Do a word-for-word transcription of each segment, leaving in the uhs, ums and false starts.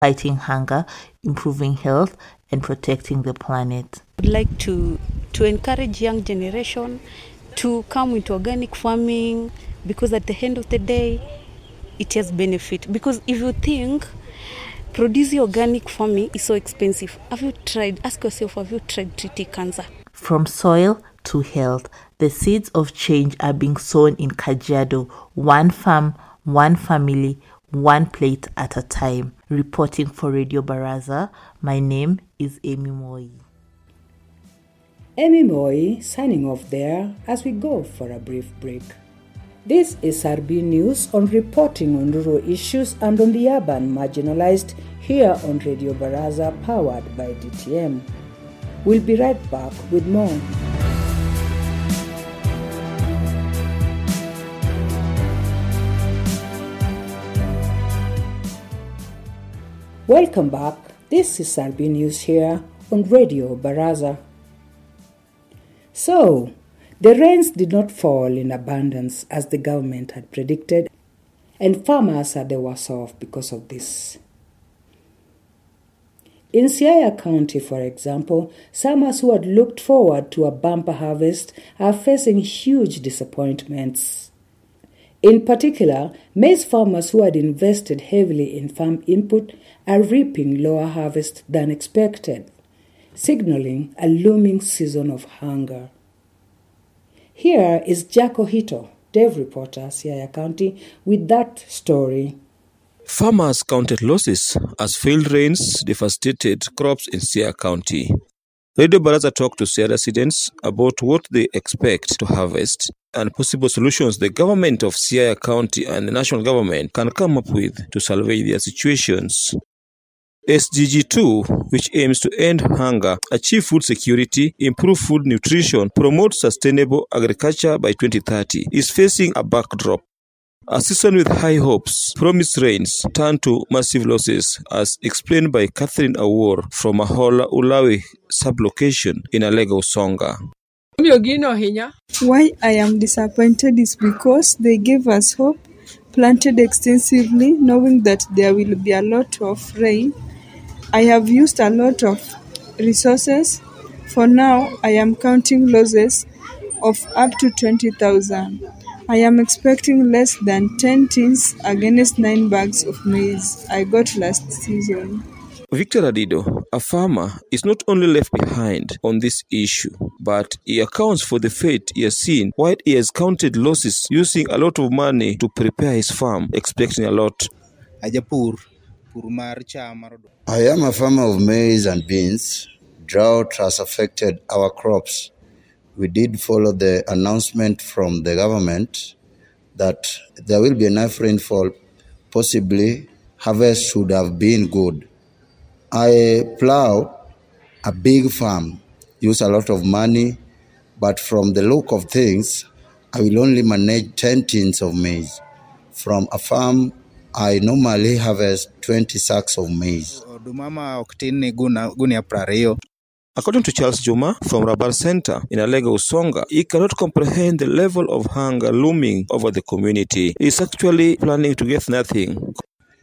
fighting hunger, improving health, and protecting the planet. I'd like to, to encourage young generation to come into organic farming, because at the end of the day, it has benefit. Because if you think producing organic farming is so expensive, have you tried, ask yourself, have you tried treating cancer? From soil to health, the seeds of change are being sown in Kajiado, one farm, one family, one plate at a time. Reporting for Radio Baraza, my name is Amy Moi. Amy Moi signing off there as we go for a brief break. This is R B News on reporting on rural issues and on the urban marginalized here on Radio Baraza, powered by D T M. We'll be right back with more. Welcome back. This is R B News here on Radio Baraza. So, the rains did not fall in abundance as the government had predicted, and farmers are the worse off because of this. In Siaya County, for example, farmers who had looked forward to a bumper harvest are facing huge disappointments. In particular, maize farmers who had invested heavily in farm input are reaping lower harvest than expected, signaling a looming season of hunger. Here is Jaco Hito, Dev reporter, Siaya County, with that story. Farmers counted losses as failed rains devastated crops in Siaya County. Radio Baraza talked to Siaya residents about what they expect to harvest and possible solutions the government of Siaya County and the national government can come up with to salve their situations. S D G two, which aims to end hunger, achieve food security, improve food nutrition, promote sustainable agriculture by twenty thirty, is facing a backdrop. A season with high hopes, promised rains turned to massive losses, as explained by Catherine Awor from Ahola Ulawi sublocation in Alega Usonga. Why I am disappointed is because they gave us hope, planted extensively, knowing that there will be a lot of rain. I have used a lot of resources. For now, I am counting losses of up to twenty thousand. I am expecting less than ten tins against nine bags of maize I got last season. Victor Adido, a farmer, is not only left behind on this issue, but he accounts for the fate he has seen while he has counted losses using a lot of money to prepare his farm, expecting a lot. I am a farmer of maize and beans. Drought has affected our crops. We did follow the announcement from the government that there will be enough rainfall. Possibly, harvest should have been good. I plow a big farm, use a lot of money, but from the look of things, I will only manage ten tins of maize. From a farm, I normally harvest twenty sacks of maize. According to Charles Juma from Rabar Center in Alega Usonga, he cannot comprehend the level of hunger looming over the community. He is actually planning to get nothing.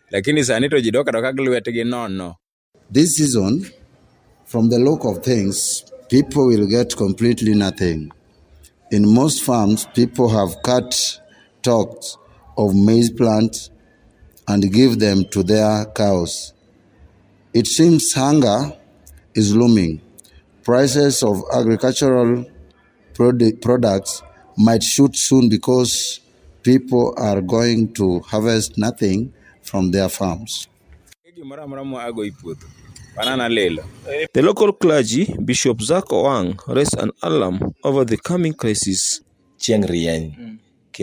This season, from the look of things, people will get completely nothing. In most farms, people have cut stalks of maize plants and give them to their cows. It seems hunger is looming. Prices of agricultural produ- products might shoot soon because people are going to harvest nothing from their farms. The local clergy, Bishop Zach Oang, raised an alarm over the coming crisis. The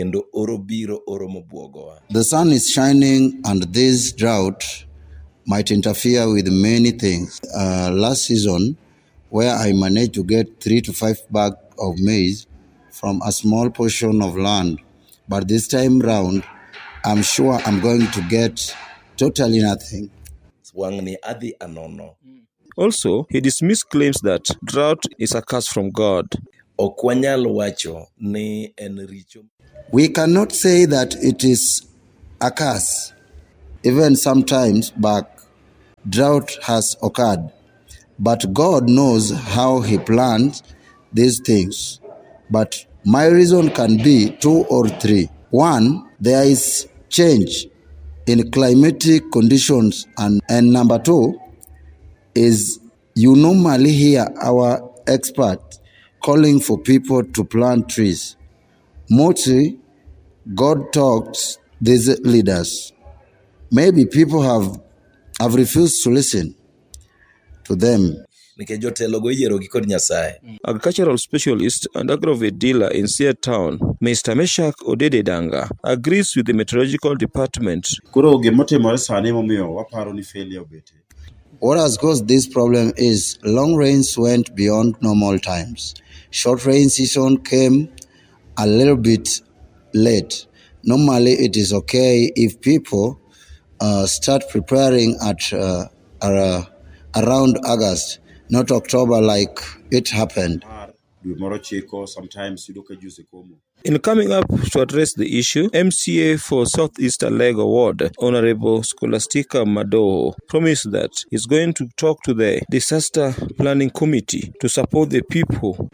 sun is shining and this drought might interfere with many things. Uh, last season, where I managed to get three to five bags of maize from a small portion of land. But this time round, I'm sure I'm going to get totally nothing. Also, he dismissed claims that drought is a curse from God. We cannot say that it is a curse. Even sometimes back, drought has occurred. But God knows how he planned these things. But my reason can be two or three. One, there is change in climatic conditions. And, and number two is you normally hear our experts calling for people to plant trees. Mostly, God talks these leaders. Maybe people have, have refused to listen to them. Agricultural specialist and agrovet dealer in Sia Town, Mister Meshak Odededanga, agrees with the meteorological department. What has caused this problem is long rains went beyond normal times. Short rain season came a little bit late. Normally, it is okay if people uh, start preparing at uh, uh, around August, not October like it happened. In coming up to address the issue, M C A for Southeastern Lego Ward, Honorable Scholastica Madoho, promised that he's going to talk to the Disaster Planning Committee to support the people.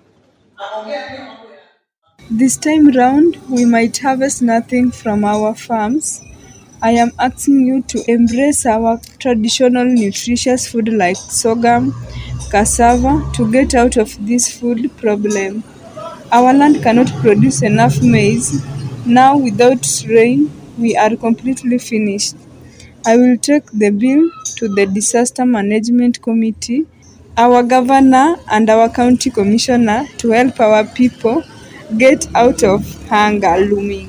This time round, we might harvest nothing from our farms. I am asking you to embrace our traditional nutritious food like sorghum, cassava, to get out of this food problem. Our land cannot produce enough maize. Now, without rain, we are completely finished. I will take the bill to the Disaster Management Committee, our governor and our county commissioner to help our people get out of hunger looming.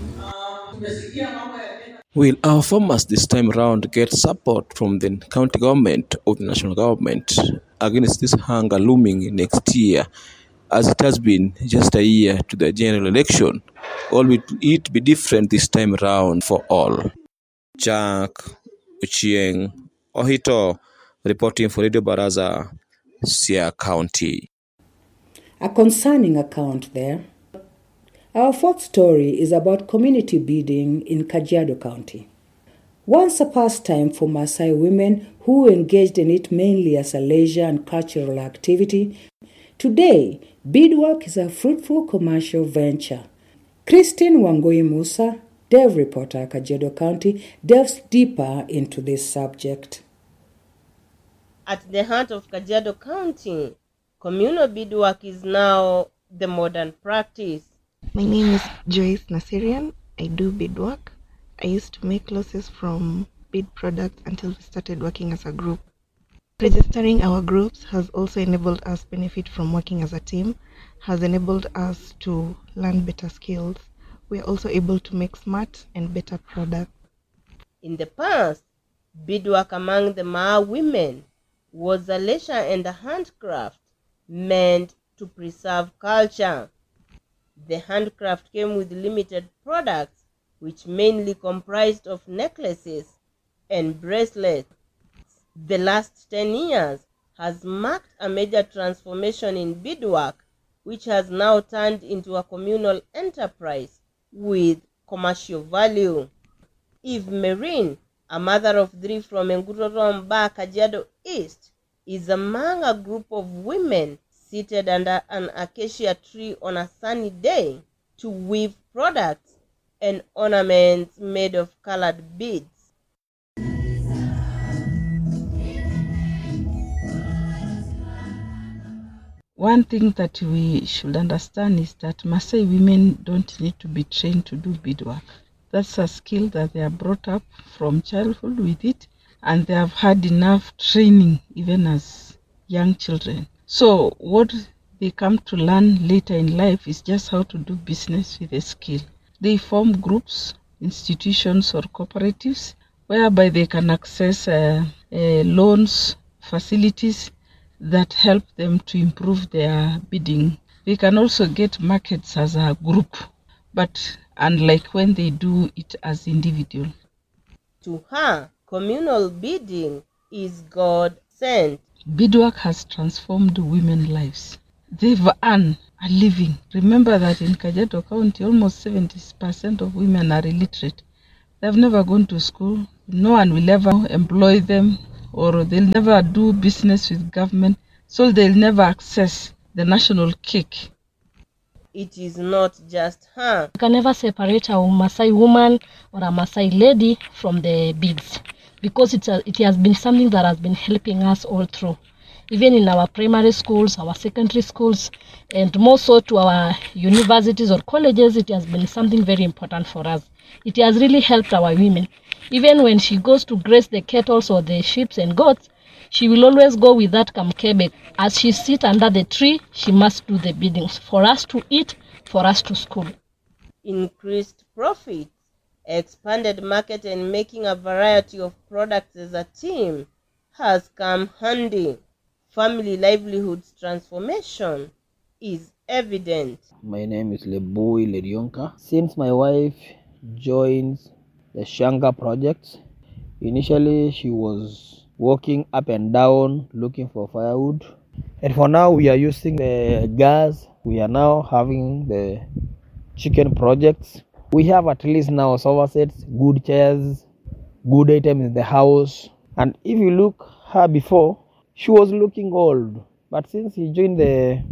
Will our farmers this time round get support from the county government or the national government against this hunger looming next year, as it has been just a year to the general election? Or will it be different this time round for all? Jack Uchieng Ohito reporting for Radio Baraza, Sia County. A concerning account there. Our fourth story is about community bidding in Kajiado County. Once a pastime for Maasai women who engaged in it mainly as a leisure and cultural activity, today beadwork is a fruitful commercial venture. Christine Wangui Musa, Dev reporter, Kajiado County, delves deeper into this subject. At the heart of Kajiado County, communal beadwork is now the modern practice. My name is Joyce Nasirian. I do beadwork. I used to make losses from bead products until we started working as a group. Registering our groups has also enabled us benefit from working as a team, has enabled us to learn better skills. We are also able to make smart and better products. In the past, beadwork among the Maa women was a leisure and a handcraft meant to preserve culture. The handcraft came with limited products, which mainly comprised of necklaces and bracelets. The last ten years has marked a major transformation in beadwork, which has now turned into a communal enterprise with commercial value. Eve Marine, a mother of three from Nguroromba, Kajiado East, is among a group of women seated under an acacia tree on a sunny day to weave products and ornaments made of colored beads. One thing that we should understand is that Maasai women don't need to be trained to do beadwork. That's a skill that they are brought up from childhood with it, and they have had enough training even as young children. So what they come to learn later in life is just how to do business with a skill. They form groups, institutions or cooperatives whereby they can access uh, uh, loans, facilities that help them to improve their bidding. They can also get markets as a group, but unlike when they do it as individual. To her, communal bidding is God sent. Beadwork has transformed women's lives. They've earned a living. Remember that in Kajiado County, almost seventy percent of women are illiterate. They've never gone to school. No one will ever employ them. or they'll never do business with government, so they'll never access the national cake. It is not just her. You can never separate a Maasai woman or a Maasai lady from the beads, because it's a, it has been something that has been helping us all through. Even in our primary schools, our secondary schools, and more so to our universities or colleges, it has been something very important for us. It has really helped our women. Even when she goes to graze the cattle or the sheep and goats, she will always go with that kamkebe. As she sits under the tree, she must do the biddings for us to eat, for us to school. Increased profits, expanded market, and making a variety of products as a team has come handy. Family livelihoods transformation is evident. My name is Lebui Lerionka. Since my wife joined the Shanga project, initially she was walking up and down looking for firewood, and for now we are using the gas. We are now having the chicken projects. We have at least now sofa sets, good chairs, good items in the house. And if you look her before, she was looking old, but since she joined the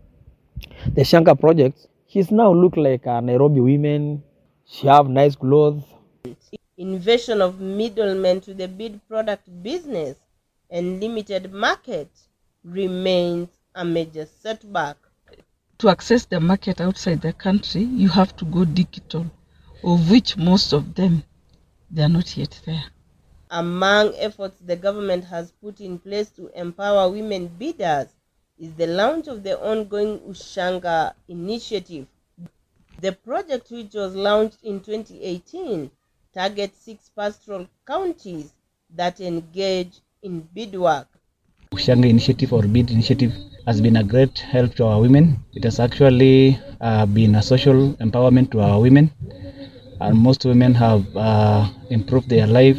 the Shanga project, she's now look like a Nairobi woman. She have nice clothes. Invasion of middlemen to the bead product business and limited market remains a major setback. To access the market outside the country, you have to go digital, of which most of them, they are not yet there. Among efforts the government has put in place to empower women bidders is the launch of the ongoing Ushanga initiative. The project, which was launched in twenty eighteen, targets six pastoral counties that engage in beadwork. Ushanga initiative or bead initiative has been a great help to our women. It has actually uh, been a social empowerment to our women, and most women have uh, improved their life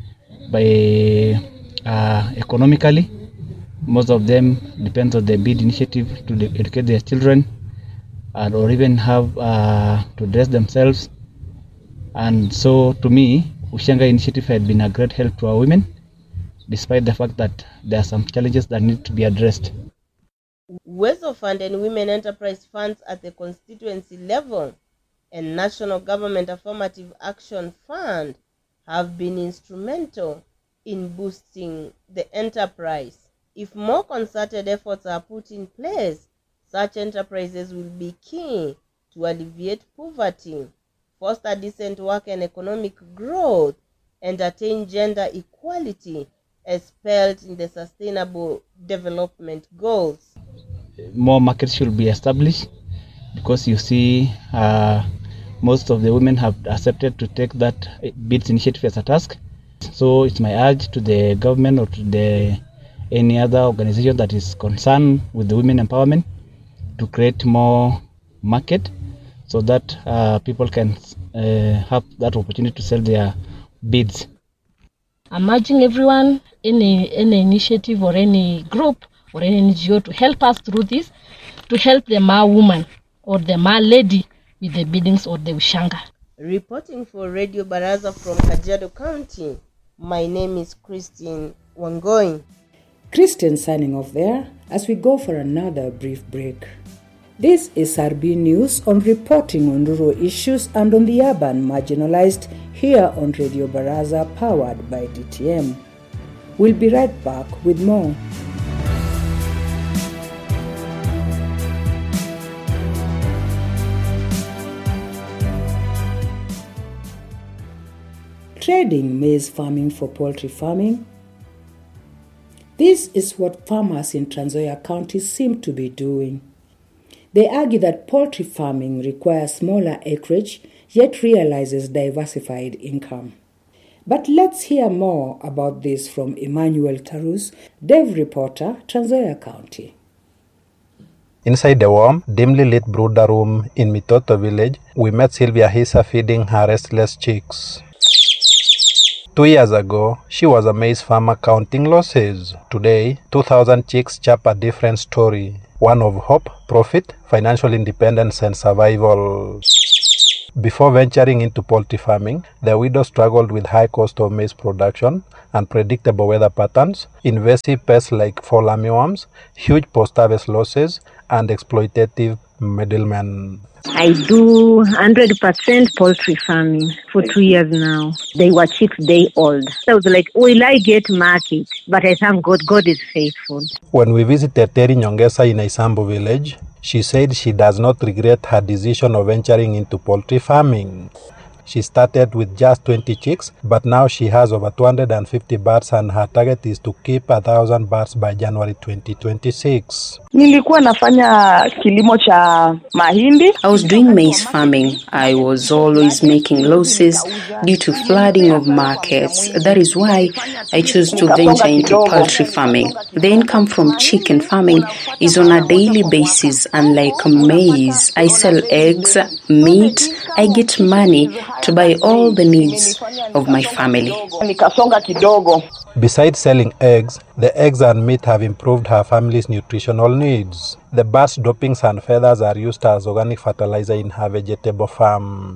by uh, economically. Most of them depend on the bead initiative to educate their children, and or even have uh, to dress themselves. And so to me, Ushanga initiative had been a great help to our women, despite the fact that there are some challenges that need to be addressed. Wezo Fund and Women Enterprise Funds at the constituency level and National Government Affirmative Action Fund have been instrumental in boosting the enterprise. If more concerted efforts are put in place, such enterprises will be key to alleviate poverty, foster decent work and economic growth, and attain gender equality as spelled in the Sustainable Development Goals. More markets should be established, because you see uh, most of the women have accepted to take that beads initiative as a task. So it's my urge to the government or to the any other organization that is concerned with the women empowerment to create more market so that uh, people can uh, have that opportunity to sell their beads. I'm urging everyone, any any initiative or any group or any N G O to help us through this, to help the Ma woman or the Ma lady with the biddings or the Ushanga. Reporting for Radio Baraza from Kajiado County, my name is Christine Wangoi. Christine signing off there as we go for another brief break. This is R B News on reporting on rural issues and on the urban marginalized here on Radio Baraza, powered by D T M. We'll be right back with more. Trading maize farming for poultry farming. This is what farmers in Trans Nzoia County seem to be doing. They argue that poultry farming requires smaller acreage, yet realizes diversified income. But let's hear more about this from Emmanuel Tarus, Dev reporter, Trans Nzoia County. Inside the warm, dimly lit brooder room in Mitoto village, we met Sylvia Hisa feeding her restless chicks. Two years ago, she was a maize farmer counting losses. Today, two thousand chicks chap a different story. One of hope, profit, financial independence, and survival. Before venturing into poultry farming, the widow struggled with high cost of maize production, unpredictable weather patterns, invasive pests like fall armyworms, huge post-harvest losses, and exploitative middlemen. I do one hundred percent poultry farming for two years now. They were chicks day old. I was like, will I get market? But I thank God, God is faithful. When we visited Terry Nyongesa in Isambu village, she said she does not regret her decision of venturing into poultry farming. She started with just twenty chicks, but now she has over two hundred fifty birds and her target is to keep one thousand birds by January twenty twenty-six. Nilikuwa nafanya kilimo cha mahindi. I was doing maize farming. I was always making losses due to flooding of markets. That is why I chose to venture into poultry farming. The income from chicken farming is on a daily basis. Unlike maize, I sell eggs, meat. I get money to buy all the needs of my family. Besides selling eggs, the eggs and meat have improved her family's nutritional needs. The birds' droppings and feathers are used as organic fertilizer in her vegetable farm.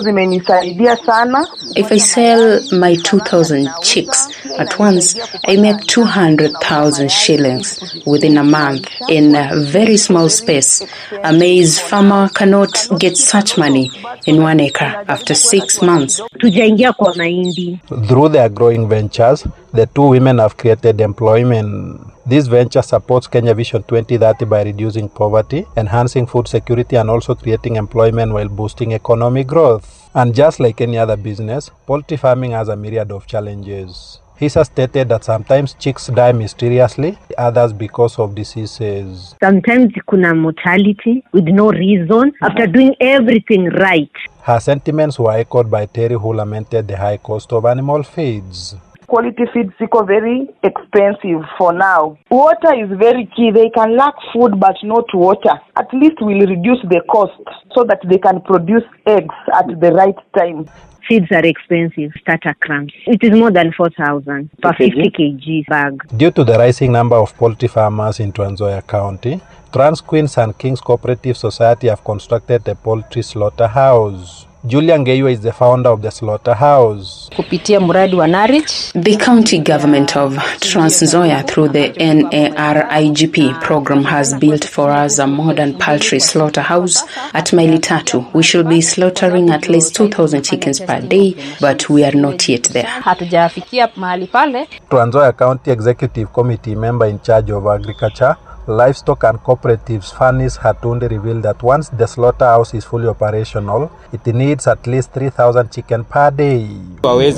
If I sell my two thousand chicks at once, I make two hundred thousand shillings within a month in a very small space. A maize farmer cannot get such money in one acre after six months. Through their growing ventures, the two women have created employment. This venture supports Kenya Vision twenty thirty by reducing poverty, enhancing food security, and also creating employment while boosting economic growth. And just like any other business, poultry farming has a myriad of challenges. He has stated that sometimes chicks die mysteriously, others because of diseases. Sometimes kuna mortality with no reason after doing everything right. Her sentiments were echoed by Terry, who lamented the high cost of animal feeds. Quality feeds are very expensive for now. Water is very key. They can lack food but not water. At least we'll reduce the cost so that they can produce eggs at the right time. Feeds are expensive, starter crumbs. It is more than four thousand per fifty kilograms bag. Due to the rising number of poultry farmers in Trans Nzoia County, Trans Queens and Kings Cooperative Society have constructed a poultry slaughterhouse. Julia Ngeiwa is the founder of the slaughterhouse. The county government of Trans Nzoia through the N A R I G P program has built for us a modern poultry slaughterhouse at Maili Tatu. We should be slaughtering at least two thousand chickens per day, but we are not yet there. Trans Nzoia County Executive Committee member in charge of agriculture, livestock and cooperatives Fanis Hatundi revealed that once the slaughterhouse is fully operational, it needs at least three thousand chicken per day. We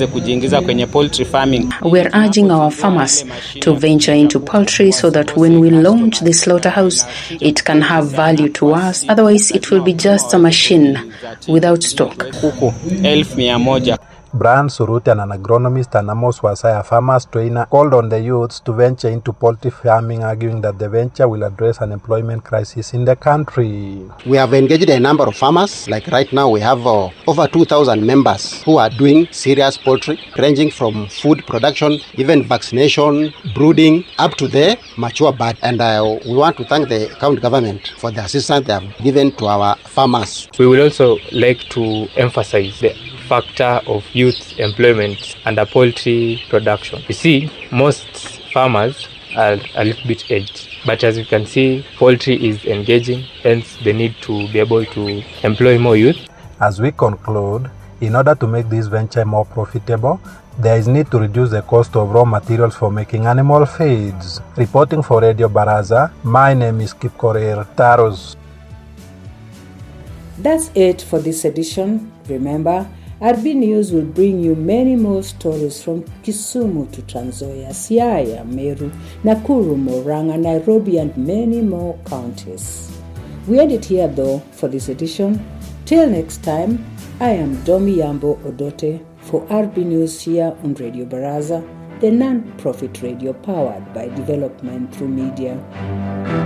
are urging our farmers to venture into poultry so that when we launch the slaughterhouse, it can have value to us. Otherwise, it will be just a machine without stock. Brian Suruti, an agronomist and Amos Wasai, a farmer's trainer, called on the youths to venture into poultry farming, arguing that the venture will address an employment crisis in the country. We have engaged a number of farmers. Like right now, we have uh, over two thousand members who are doing serious poultry, ranging from food production, even vaccination, brooding, up to the mature bird. And uh, we want to thank the county government for the assistance they have given to our farmers. We would also like to emphasize the factor of youth employment under poultry production. You see, most farmers are a little bit aged, but as you can see, poultry is engaging, hence the need to be able to employ more youth. As we conclude, in order to make this venture more profitable, there is need to reduce the cost of raw materials for making animal feeds. Reporting for Radio Baraza, my name is Kip Korir Taros. That's it for this edition. Remember, R B News will bring you many more stories from Kisumu to Trans Nzoia, Siaya, Meru, Nakuru, Murang'a, Nairobi, and many more counties. We end it here though for this edition. Till next time, I am Domi Yambo Odote for R B News here on Radio Baraza, the non-profit radio powered by development through media.